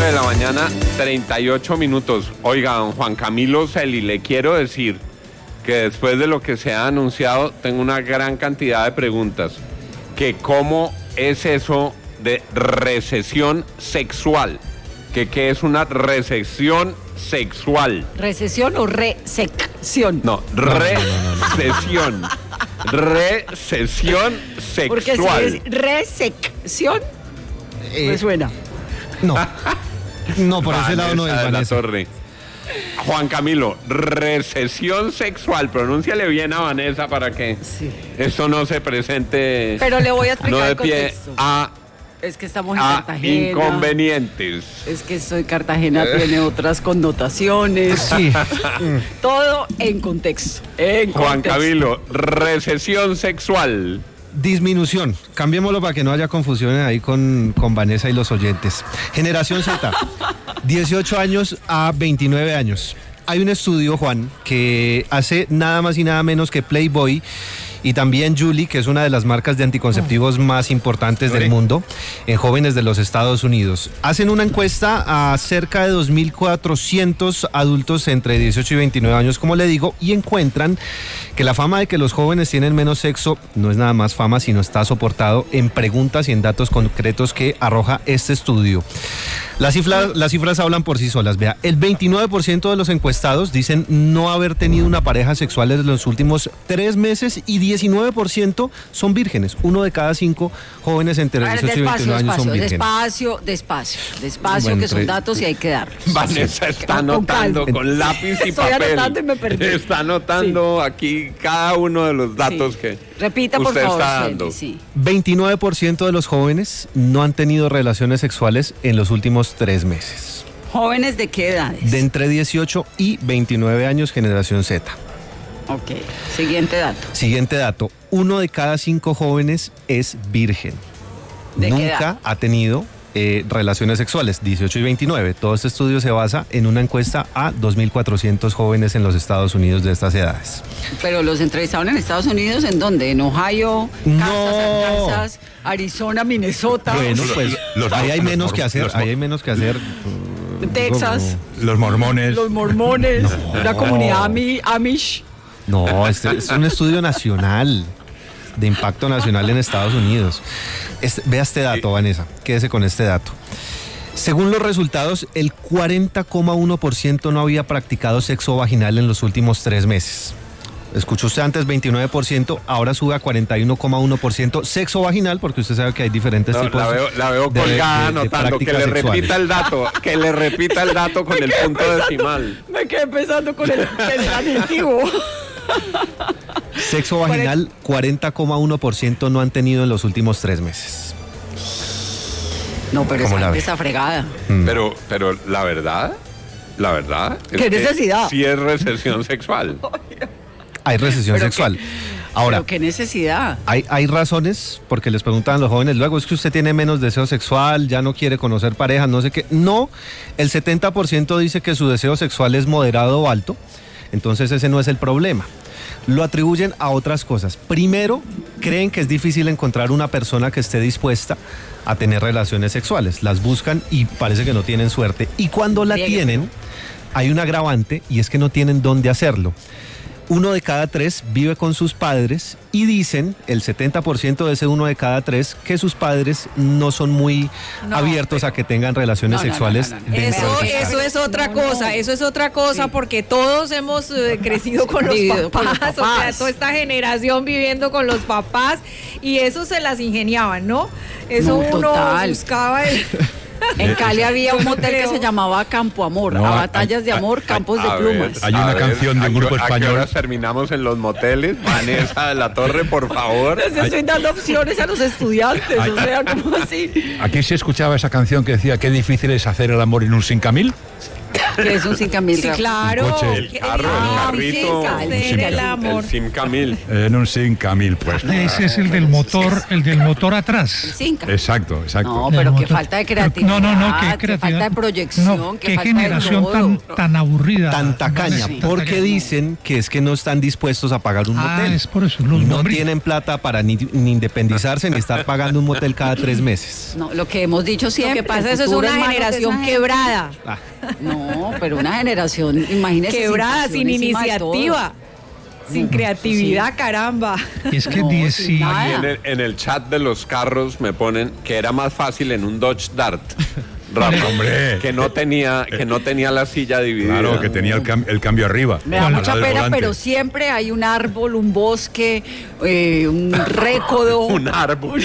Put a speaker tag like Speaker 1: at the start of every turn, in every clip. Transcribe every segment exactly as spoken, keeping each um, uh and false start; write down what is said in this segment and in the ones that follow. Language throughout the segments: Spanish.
Speaker 1: de la mañana, treinta y ocho minutos. Oiga, don Juan Camilo Celi, le quiero decir que después de lo que se ha anunciado, tengo una gran cantidad de preguntas. Que cómo es eso de recesión sexual. Que qué es una recesión sexual.
Speaker 2: ¿Recesión o resección?
Speaker 1: No, recesión. Recesión sexual.
Speaker 2: Porque si es resección, eh, me suena.
Speaker 3: No, no, por ese lado no es,
Speaker 1: Vanessa de la
Speaker 3: Vanessa.
Speaker 1: Torre. Juan Camilo, recesión sexual, pronúnciale bien a Vanessa para que
Speaker 2: Sí.
Speaker 1: esto no se presente.
Speaker 2: Pero le voy a explicar
Speaker 1: no de
Speaker 2: el
Speaker 1: pie
Speaker 2: contexto.
Speaker 1: a,
Speaker 2: Es que estamos en
Speaker 1: a
Speaker 2: Cartagena.
Speaker 1: inconvenientes.
Speaker 2: Es que soy Cartagena, tiene otras connotaciones.
Speaker 3: Sí.
Speaker 2: Todo en contexto. En
Speaker 1: Juan
Speaker 2: contexto.
Speaker 1: Camilo, recesión sexual.
Speaker 3: Disminución. Cambiémoslo para que no haya confusiones ahí con, con Vanessa y los oyentes. Generación Z, dieciocho años a veintinueve años. Hay un estudio, Juan, que hace nada más y nada menos que Playboy y también Julie, que es una de las marcas de anticonceptivos más importantes del mundo, en jóvenes de los Estados Unidos. Hacen una encuesta a cerca de dos mil cuatrocientos adultos entre dieciocho y veintinueve años, como le digo, y encuentran que la fama de que los jóvenes tienen menos sexo no es nada más fama, sino está soportado en preguntas y en datos concretos que arroja este estudio. Las cifras, las cifras hablan por sí solas. Vea, el veintinueve por ciento de los encuestados dicen no haber tenido una pareja sexual en los últimos tres meses y diecinueve por ciento son vírgenes. Uno de cada cinco jóvenes entre
Speaker 2: A ver,
Speaker 3: dieciocho y
Speaker 2: despacio,
Speaker 3: veintinueve años son
Speaker 2: despacio,
Speaker 3: vírgenes.
Speaker 2: despacio, despacio, despacio,
Speaker 3: Bueno,
Speaker 2: que son
Speaker 3: entre-
Speaker 2: datos y hay que darlos.
Speaker 1: Vanessa está
Speaker 2: Con
Speaker 1: anotando
Speaker 2: calma.
Speaker 1: con lápiz y
Speaker 2: Estoy
Speaker 1: papel.
Speaker 2: anotando y me perdí.
Speaker 1: Está anotando aquí cada uno de los datos
Speaker 2: Sí.
Speaker 1: que
Speaker 2: Repita, por
Speaker 1: usted
Speaker 2: favor,
Speaker 1: está
Speaker 2: Celi,
Speaker 1: dando.
Speaker 2: sí.
Speaker 3: veintinueve por ciento de los jóvenes no han tenido relaciones sexuales en los últimos tres meses.
Speaker 2: ¿Jóvenes de qué edades?
Speaker 3: De entre dieciocho y veintinueve años, generación Z.
Speaker 2: Ok, siguiente dato.
Speaker 3: Siguiente dato, uno de cada cinco jóvenes es virgen.
Speaker 2: ¿De qué
Speaker 3: Nunca
Speaker 2: edad?
Speaker 3: ha tenido eh, relaciones sexuales, dieciocho y veintinueve. Todo este estudio se basa en una encuesta a dos mil cuatrocientos jóvenes en los Estados Unidos de estas edades.
Speaker 2: Pero los entrevistaron en Estados Unidos, ¿en dónde? ¿En Ohio, Kansas,
Speaker 3: No.
Speaker 2: Arkansas, Arizona, Minnesota,
Speaker 3: Bueno, pues
Speaker 4: los-
Speaker 3: ahí hay
Speaker 4: los-
Speaker 3: menos
Speaker 4: los-
Speaker 3: que hacer,
Speaker 4: los-
Speaker 3: ahí hay menos que hacer.
Speaker 2: Texas,
Speaker 4: Los mormones.
Speaker 2: los mormones, una comunidad ami- Amish?
Speaker 3: No, este es un estudio nacional, de impacto nacional en Estados Unidos. Este, vea este dato, Vanessa, quédese con este dato. Según los resultados, el cuarenta coma uno por ciento no había practicado sexo vaginal en los últimos tres meses. Escuchó usted antes veintinueve por ciento, ahora sube a cuarenta y uno coma uno por ciento sexo vaginal, porque usted sabe que hay diferentes
Speaker 1: No,
Speaker 3: tipos
Speaker 1: la veo, la veo
Speaker 3: de-
Speaker 1: colgada
Speaker 3: de- de
Speaker 1: anotando, que
Speaker 3: prácticas
Speaker 1: le
Speaker 3: sexuales.
Speaker 1: repita el dato, que le repita el dato con el punto decimal.
Speaker 2: Me quedé pensando con el, el adjetivo.
Speaker 3: Sexo vaginal, cuarenta coma uno por ciento no han tenido en los últimos tres meses.
Speaker 2: No, pero
Speaker 3: ¿Cómo
Speaker 2: esa
Speaker 3: la
Speaker 2: gente
Speaker 3: ve?
Speaker 2: está fregada.
Speaker 1: Pero, pero la verdad, la verdad. es
Speaker 2: ¿Qué
Speaker 1: que
Speaker 2: necesidad?
Speaker 1: Sí es recesión sexual.
Speaker 3: Hay recesión
Speaker 2: Pero
Speaker 3: sexual.
Speaker 2: qué-
Speaker 3: Ahora,
Speaker 2: Pero qué necesidad.
Speaker 3: Hay, hay razones, porque les preguntan a los jóvenes, luego es que usted tiene menos deseo sexual, ya no quiere conocer pareja, no sé qué. No, el setenta por ciento dice que su deseo sexual es moderado o alto, entonces ese no es el problema. Lo atribuyen a otras cosas. Primero, creen que es difícil encontrar una persona que esté dispuesta a tener relaciones sexuales. Las buscan y parece que no tienen suerte. Y cuando la
Speaker 2: Friegue.
Speaker 3: tienen, hay un agravante y es que no tienen dónde hacerlo. Uno de cada tres vive con sus padres y dicen, el setenta por ciento de ese uno de cada tres, que sus padres no son muy
Speaker 2: No,
Speaker 3: abiertos
Speaker 2: pero-
Speaker 3: a que tengan relaciones
Speaker 2: No, no, no,
Speaker 3: sexuales
Speaker 2: no, no, no.
Speaker 3: dentro
Speaker 5: Eso,
Speaker 3: de sus
Speaker 5: eso
Speaker 3: casas.
Speaker 5: es otra
Speaker 2: No, no.
Speaker 5: cosa, eso es otra cosa
Speaker 2: Sí.
Speaker 5: porque todos hemos eh, crecido con los,
Speaker 2: Vivido con
Speaker 5: papás,
Speaker 2: los
Speaker 5: o sea,
Speaker 2: papás.
Speaker 5: toda esta generación viviendo con los papás y eso se las ingeniaban, ¿no? Eso
Speaker 2: No,
Speaker 5: uno
Speaker 2: total.
Speaker 5: buscaba el-
Speaker 2: En Cali había un
Speaker 5: Yo
Speaker 2: motel que
Speaker 5: creo.
Speaker 2: se llamaba Campo Amor,
Speaker 4: No,
Speaker 2: a
Speaker 4: hay-
Speaker 2: batallas de
Speaker 4: hay-
Speaker 2: amor, campos de
Speaker 1: A
Speaker 2: plumas.
Speaker 1: ver,
Speaker 4: Hay
Speaker 1: a
Speaker 4: una
Speaker 1: ver,
Speaker 4: canción de un
Speaker 1: ¿a
Speaker 4: grupo
Speaker 1: qué- ¿A
Speaker 4: español?
Speaker 1: qué horas terminamos en los moteles? Vanessa de la Torre, por favor.
Speaker 2: Les estoy dando opciones a los estudiantes, o sea, ¿cómo así?
Speaker 4: Aquí se escuchaba esa canción que decía qué difícil es hacer el amor en un cinco mil.
Speaker 2: Que es un cinco mil.
Speaker 5: Sí, claro.
Speaker 4: Un coche.
Speaker 1: El carro,
Speaker 2: Ah,
Speaker 1: el carrito.
Speaker 2: sí,
Speaker 5: Hacer el amor.
Speaker 1: El Simca mil.
Speaker 4: En un cinco mil, pues.
Speaker 6: Ese es el del motor, el del motor atrás.
Speaker 2: Cinco.
Speaker 4: Exacto, exacto.
Speaker 2: No,
Speaker 6: Del
Speaker 2: pero qué
Speaker 6: motor.
Speaker 2: falta de
Speaker 6: Pero-
Speaker 2: creatividad.
Speaker 6: No, no, no, qué
Speaker 2: qué
Speaker 6: creatividad.
Speaker 2: falta de proyección,
Speaker 6: No,
Speaker 2: qué,
Speaker 6: qué
Speaker 2: falta
Speaker 6: generación
Speaker 2: de
Speaker 6: tan,
Speaker 2: todo.
Speaker 6: tan aburrida.
Speaker 3: Tan tacaña,
Speaker 6: Sí.
Speaker 3: porque dicen que es que no están dispuestos a pagar un
Speaker 6: Ah,
Speaker 3: motel.
Speaker 6: es por eso. Los
Speaker 3: Y no
Speaker 6: nombres-
Speaker 3: tienen plata para ni, ni independizarse ni estar pagando un motel cada tres meses.
Speaker 2: No, lo que hemos dicho
Speaker 5: Lo
Speaker 2: siempre.
Speaker 5: que pasa
Speaker 2: el
Speaker 5: es eso es
Speaker 2: futuro
Speaker 5: una
Speaker 2: en manos de
Speaker 5: generación
Speaker 2: esa gente.
Speaker 5: quebrada.
Speaker 3: Ah,
Speaker 2: No, pero una generación, imagínese.
Speaker 5: Quebrada,
Speaker 2: pasión
Speaker 5: sin
Speaker 2: encima de
Speaker 5: iniciativa. Sin creatividad, caramba.
Speaker 6: Y es que
Speaker 2: No,
Speaker 6: diez
Speaker 2: sin
Speaker 6: y-
Speaker 2: nada.
Speaker 1: Y en el, en el chat de los carros me ponen que era más fácil en un Dodge Dart. Rafa,
Speaker 4: Hombre.
Speaker 1: que no tenía que no tenía la silla dividida.
Speaker 4: Claro, que tenía el, cam- el cambio arriba.
Speaker 2: Me da
Speaker 4: Al
Speaker 2: mucha
Speaker 4: lado del
Speaker 2: pena,
Speaker 4: volante.
Speaker 2: pero siempre hay un árbol, un bosque, eh, un récodo.
Speaker 1: Un árbol.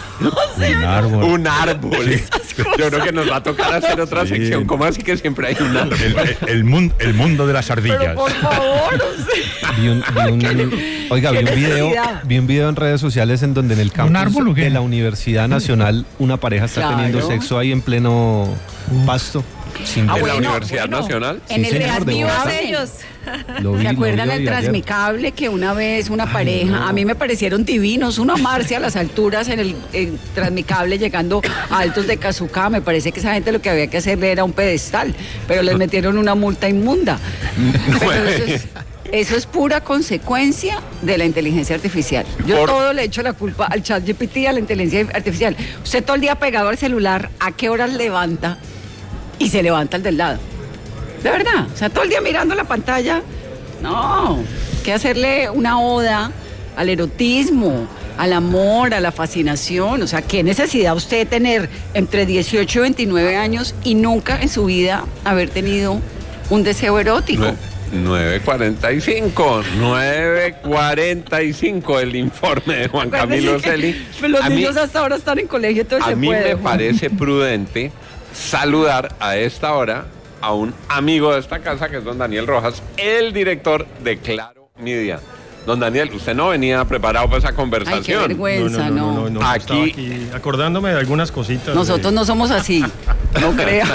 Speaker 4: Un árbol.
Speaker 1: Un árbol. Yo creo que nos va a tocar hacer otra
Speaker 4: Sí.
Speaker 1: sección. ¿Cómo así que siempre hay un árbol?
Speaker 4: El, el- el mun- el mundo de las ardillas.
Speaker 2: Pero por favor, o sea,
Speaker 3: vi un, vi un- oiga, vi
Speaker 2: qué
Speaker 3: un video,
Speaker 2: necesidad.
Speaker 3: vi un video en redes sociales en donde en el campus
Speaker 6: árbol o qué?
Speaker 3: de la Universidad Nacional una pareja está
Speaker 2: Claro.
Speaker 3: teniendo sexo ahí en pleno pasto. Sin
Speaker 2: Ah,
Speaker 1: ¿En la
Speaker 2: bueno,
Speaker 1: Universidad
Speaker 2: bueno.
Speaker 1: Nacional?
Speaker 3: Sí,
Speaker 2: en el
Speaker 3: señor, de
Speaker 5: Vivos
Speaker 3: Bogotá.
Speaker 5: ellos.
Speaker 3: Lo vi,
Speaker 2: ¿Se
Speaker 3: lo
Speaker 2: acuerdan
Speaker 3: vi
Speaker 2: del
Speaker 3: ayer.
Speaker 2: Transmicable que una vez una pareja, a mí me parecieron divinos, uno amarse a las alturas en el en Transmicable llegando a Altos de Cazucá, me parece que esa gente lo que había que hacerle era un pedestal, pero les metieron una multa inmunda. Pero eso es, eso es pura consecuencia de la inteligencia artificial. Yo
Speaker 1: Por-
Speaker 2: todo le echo la culpa al chat G P T, a la inteligencia artificial. Usted todo el día pegado al celular, ¿a qué horas levanta? Y se levanta el del lado. De verdad, o sea, todo el día mirando la pantalla. No, hay que hacerle una oda al erotismo, al amor, a la fascinación. O sea, ¿qué necesidad usted tener entre dieciocho y veintinueve años y nunca en su vida haber tenido un deseo erótico?
Speaker 1: Nue- nueve cuarenta y cinco, nueve cuarenta y cinco el informe de Juan Camilo
Speaker 2: Acuérdese que
Speaker 1: Celi.
Speaker 2: Los
Speaker 1: A mí-
Speaker 2: niños hasta ahora están en colegio, entonces
Speaker 1: A
Speaker 2: se
Speaker 1: mí
Speaker 2: puede,
Speaker 1: me
Speaker 2: Juan.
Speaker 1: parece prudente saludar a esta hora a un amigo de esta casa que es don Daniel Rojas, el director de Claro Media. Don Daniel, usted no venía preparado para esa
Speaker 2: Ay, qué
Speaker 1: conversación.
Speaker 2: vergüenza, no.
Speaker 7: no,
Speaker 1: Aquí-
Speaker 7: estaba aquí acordándome de algunas cositas.
Speaker 2: Nosotros
Speaker 7: de-
Speaker 2: no somos así, no crea.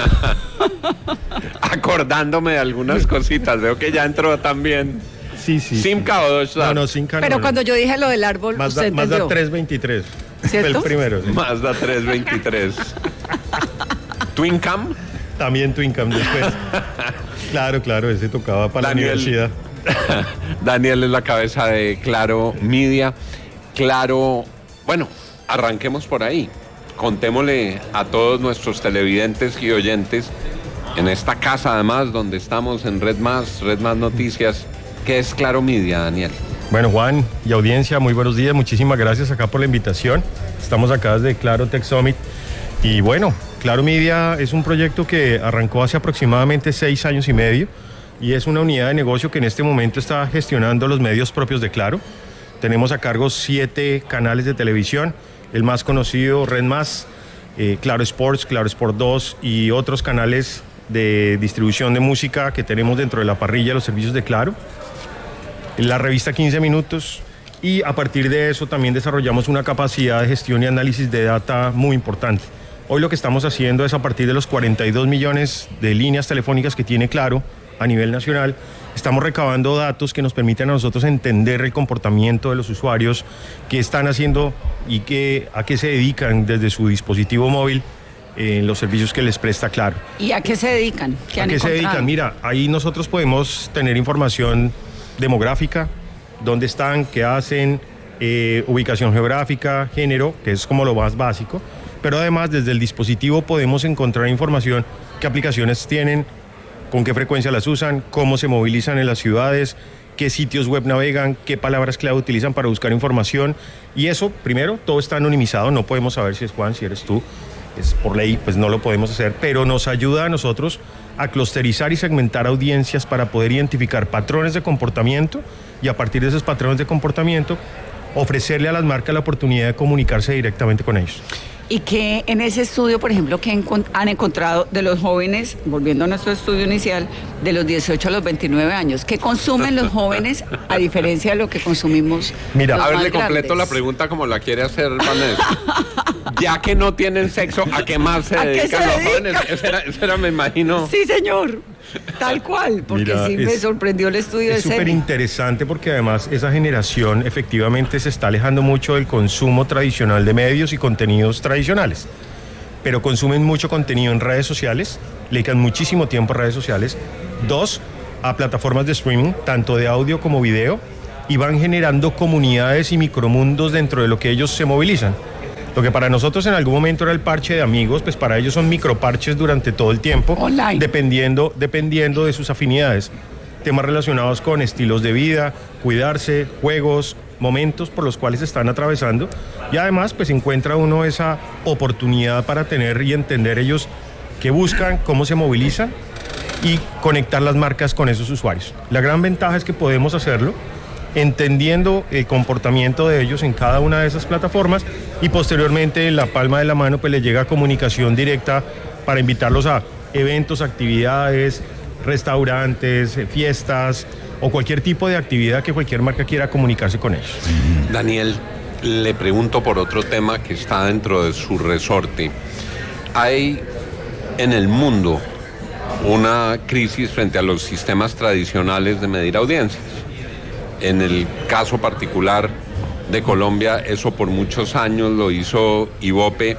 Speaker 1: Acordándome de algunas cositas, veo que ya entró también.
Speaker 7: Sí, sí.
Speaker 1: Simca
Speaker 7: sí.
Speaker 1: o Dodge Dart.
Speaker 7: No, no, Simca
Speaker 2: Pero
Speaker 7: no,
Speaker 2: cuando yo dije lo del árbol,
Speaker 7: Mazda,
Speaker 2: usted
Speaker 7: Mazda
Speaker 2: entendió.
Speaker 7: trescientos veintitrés.
Speaker 2: ¿Cierto?
Speaker 7: El primero. sí.
Speaker 1: Mazda trescientos veintitrés. Twin Cam.
Speaker 7: También Twin Cam después. Claro, claro, ese tocaba para
Speaker 1: Daniel.
Speaker 7: la universidad.
Speaker 1: Daniel es la cabeza de Claro Media. Claro, bueno, arranquemos por ahí. Contémosle a todos nuestros televidentes y oyentes en esta casa además donde estamos en Red Más, Red Más Noticias, ¿qué es Claro Media, Daniel?
Speaker 7: Bueno, Juan y audiencia, muy buenos días. Muchísimas gracias acá por la invitación. Estamos acá desde Claro Tech Summit. Y bueno, Claro Media es un proyecto que arrancó hace aproximadamente seis años y medio y es una unidad de negocio que en este momento está gestionando los medios propios de Claro. Tenemos a cargo siete canales de televisión, el más conocido, Red Más, eh, Claro Sports, Claro Sport dos y otros canales de distribución de música que tenemos dentro de la parrilla de los servicios de Claro. La revista quince minutos y a partir de eso también desarrollamos una capacidad de gestión y análisis de data muy importante. Hoy lo que estamos haciendo es a partir de los cuarenta y dos millones de líneas telefónicas que tiene Claro a nivel nacional, estamos recabando datos que nos permiten a nosotros entender el comportamiento de los usuarios, qué están haciendo y qué, a qué se dedican desde su dispositivo móvil en los servicios que les presta Claro.
Speaker 2: ¿Y a qué se dedican? ¿Qué
Speaker 7: ¿A
Speaker 2: han
Speaker 7: qué se
Speaker 2: encontrado?
Speaker 7: dedican? Mira, ahí nosotros podemos tener información demográfica, dónde están, qué hacen, eh, ubicación geográfica, género, que es como lo más básico, pero además desde el dispositivo podemos encontrar información, qué aplicaciones tienen, con qué frecuencia las usan, cómo se movilizan en las ciudades, qué sitios web navegan, qué palabras clave utilizan para buscar información. Y eso, primero, todo está anonimizado, no podemos saber si es Juan, si eres tú, es por ley, pues no lo podemos hacer, pero nos ayuda a nosotros a clusterizar y segmentar audiencias para poder identificar patrones de comportamiento y a partir de esos patrones de comportamiento ofrecerle a las marcas la oportunidad de comunicarse directamente con ellos.
Speaker 2: Y que en ese estudio, por ejemplo, que encon- han encontrado de los jóvenes, volviendo a nuestro estudio inicial, de los dieciocho a los veintinueve años, ¿qué consumen los jóvenes a diferencia de lo que consumimos
Speaker 7: Mira,
Speaker 2: los
Speaker 1: A ver,
Speaker 2: más
Speaker 1: le completo
Speaker 2: grandes?
Speaker 1: la pregunta como la quiere hacer Vanessa. ya que no tienen sexo, ¿a qué más se
Speaker 2: ¿A qué
Speaker 1: dedican
Speaker 2: se
Speaker 1: los
Speaker 2: dedican?
Speaker 1: jóvenes? Eso era, eso era, me imagino.
Speaker 2: Sí, señor. Tal cual, porque
Speaker 7: Mira,
Speaker 2: sí me
Speaker 7: es-
Speaker 2: sorprendió el estudio de
Speaker 7: Es súper
Speaker 2: Celi.
Speaker 7: interesante porque además esa generación efectivamente se está alejando mucho del consumo tradicional de medios y contenidos tradicionales. Pero consumen mucho contenido en redes sociales, le dedican muchísimo tiempo a redes sociales. Dos, a plataformas de streaming, tanto de audio como video, y van generando comunidades y micromundos dentro de lo que ellos se movilizan. Lo que para nosotros en algún momento era el parche de amigos, pues para ellos son microparches durante todo el tiempo,
Speaker 2: Online.
Speaker 7: dependiendo, dependiendo de sus afinidades. Temas relacionados con estilos de vida, cuidarse, juegos, momentos por los cuales están atravesando, y además pues encuentra uno esa oportunidad para tener y entender ellos qué buscan, cómo se movilizan y conectar las marcas con esos usuarios. La gran ventaja es que podemos hacerlo entendiendo el comportamiento de ellos en cada una de esas plataformas, y posteriormente en la palma de la mano pues les llega comunicación directa para invitarlos a eventos, actividades, restaurantes, eh, fiestas o cualquier tipo de actividad que cualquier marca quiera comunicarse con ellos.
Speaker 1: Daniel, le pregunto por otro tema que está dentro de su resorte. Hay en el mundo una crisis frente a los sistemas tradicionales de medir audiencias. En el caso particular de Colombia, eso por muchos años lo hizo Ibope,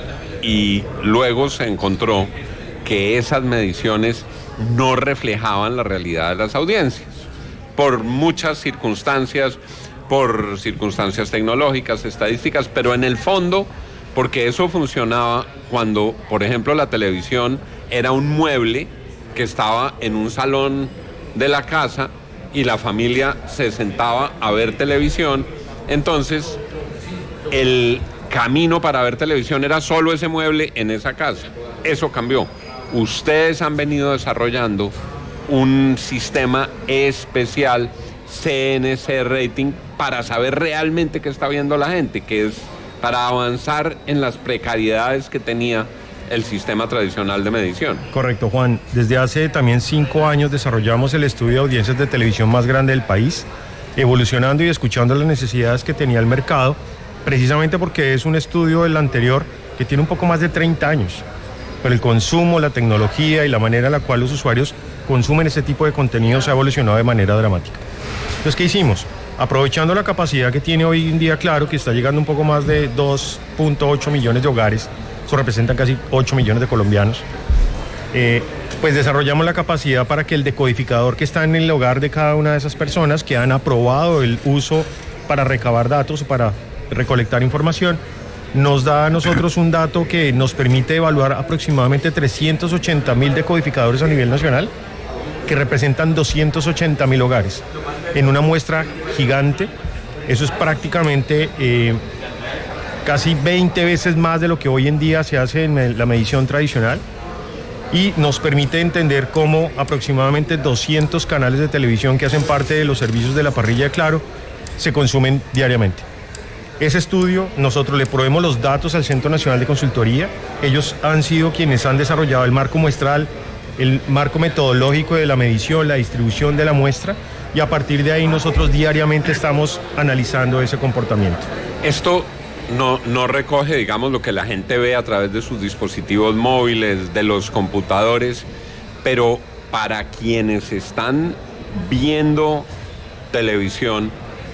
Speaker 1: y luego se encontró que esas mediciones no reflejaban la realidad de las audiencias, por muchas circunstancias, por circunstancias tecnológicas, estadísticas, pero en el fondo, porque eso funcionaba cuando, por ejemplo, la televisión era un mueble que estaba en un salón de la casa y la familia se sentaba a ver televisión. Entonces, el camino para ver televisión era solo ese mueble en esa casa. Eso cambió. Ustedes han venido desarrollando un sistema especial, C N C Rating, para saber realmente qué está viendo la gente, que es para avanzar en las precariedades que tenía el sistema tradicional de medición.
Speaker 7: Correcto, Juan. Desde hace también cinco años desarrollamos el estudio de audiencias de televisión más grande del país, evolucionando y escuchando las necesidades que tenía el mercado, precisamente porque es un estudio del anterior que tiene un poco más de treinta años. Pero el consumo, la tecnología y la manera en la cual los usuarios consumen ese tipo de contenidos ha evolucionado de manera dramática. Entonces, ¿qué hicimos? Aprovechando la capacidad que tiene hoy en día Claro, que está llegando un poco más de dos punto ocho millones de hogares, eso representa casi ocho millones de colombianos, eh, pues desarrollamos la capacidad para que el decodificador que está en el hogar de cada una de esas personas que han aprobado el uso para recabar datos o para recolectar información, nos da a nosotros un dato que nos permite evaluar aproximadamente trescientos ochenta mil decodificadores a nivel nacional, que representan doscientos ochenta mil hogares, en una muestra gigante. Eso es prácticamente eh, casi veinte veces más de lo que hoy en día se hace en la medición tradicional, y nos permite entender cómo aproximadamente doscientos canales de televisión que hacen parte de los servicios de la parrilla de Claro se consumen diariamente. Ese estudio, nosotros le proveemos los datos al Centro Nacional de Consultoría. Ellos han sido quienes han desarrollado el marco muestral, el marco metodológico de la medición, la distribución de la muestra, y a partir de ahí nosotros diariamente estamos analizando ese comportamiento.
Speaker 1: Esto no, no recoge, digamos, lo que la gente ve a través de sus dispositivos móviles, de los computadores, pero para quienes están viendo televisión,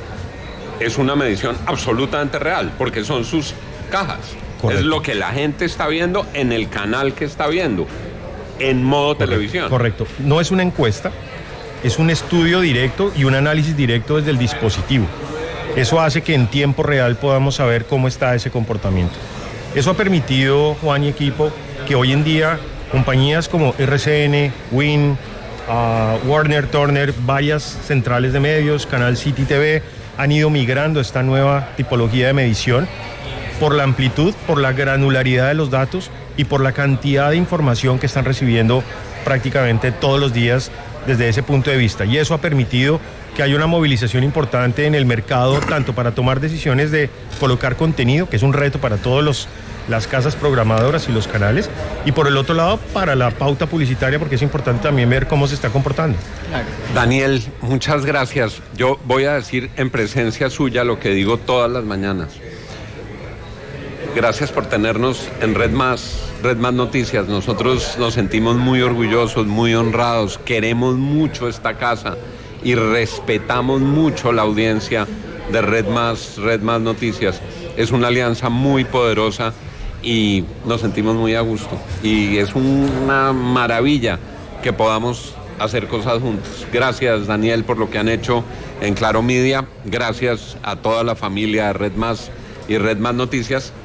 Speaker 1: es una medición absolutamente real, porque son sus cajas.
Speaker 7: Correcto.
Speaker 1: Es lo que la gente está viendo en el canal que está viendo, en modo
Speaker 7: Correcto,
Speaker 1: televisión.
Speaker 7: Correcto. No es una encuesta, es un estudio directo y un análisis directo desde el dispositivo. Eso hace que en tiempo real podamos saber cómo está ese comportamiento. Eso ha permitido, Juan y equipo, que hoy en día compañías como R C N, Win, uh, Warner, Turner, varias centrales de medios, Canal City T V, han ido migrando a esta nueva tipología de medición por la amplitud, por la granularidad de los datos y por la cantidad de información que están recibiendo prácticamente todos los días desde ese punto de vista. Y eso ha permitido que haya una movilización importante en el mercado, tanto para tomar decisiones de colocar contenido, que es un reto para todos los las casas programadoras y los canales, y por el otro lado para la pauta publicitaria, porque es importante también ver cómo se está comportando.
Speaker 1: Daniel, muchas gracias. Yo voy a decir en presencia suya lo que digo todas las mañanas. Gracias por tenernos en Red Más, Red Más Noticias. Nosotros nos sentimos muy orgullosos, muy honrados, queremos mucho esta casa y respetamos mucho la audiencia de Red Más, Red Más Noticias. Es una alianza muy poderosa y nos sentimos muy a gusto. Y es una maravilla que podamos hacer cosas juntos. Gracias, Daniel, por lo que han hecho en Claro Media. Gracias a toda la familia de Red Más y Red Más Noticias.